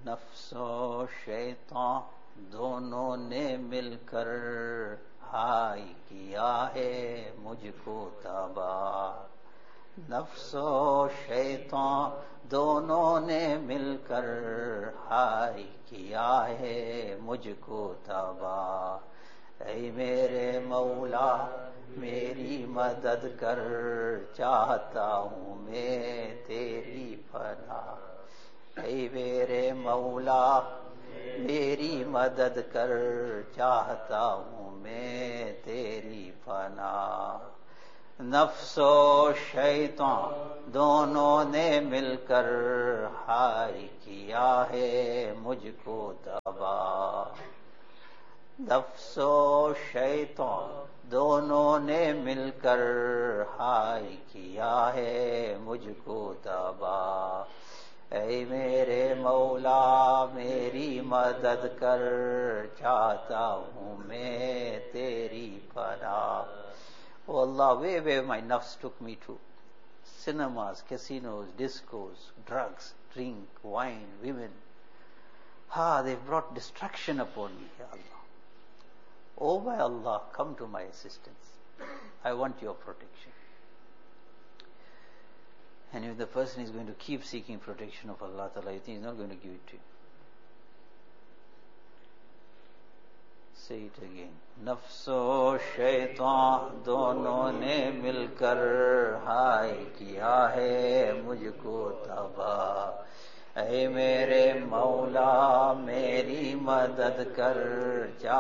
نفس و شیطان دونوں نے مل کر ہائی کیا ہے مجھ کو تباہ. نفس و شیطان دونوں نے مل کر ہائی کیا ہے مجھ کو تباہ. اے میرے مولا میری مدد کر چاہتا ہوں میں تیری پناہ. اے میرے مولا میری مدد کر چاہتا ہوں میں تیری پناہ. نفس و شیطان دونوں نے مل کر ہائی کیا ہے مجھ کو تباہ. نفس و شیطان دونوں نے مل کر ہائی کیا ہے مجھ کو تباہ. اے میرے مولا میری مدد کر چاہتا ہوں میں تیری پناہ. Oh Allah, where my nafs took me to. Cinemas, casinos, discos, drugs, drink, wine, women. They've brought destruction upon me, Ya Allah. Oh my Allah, come to my assistance. I want your protection. And if the person is going to keep seeking protection of Allah Ta'ala, you think He's not going to give it to you? Say it again. نفس و شیطان دونوں نے مل کر high کیا ہے مجھ کو تباہ. اے میرے مولا میری مدد کر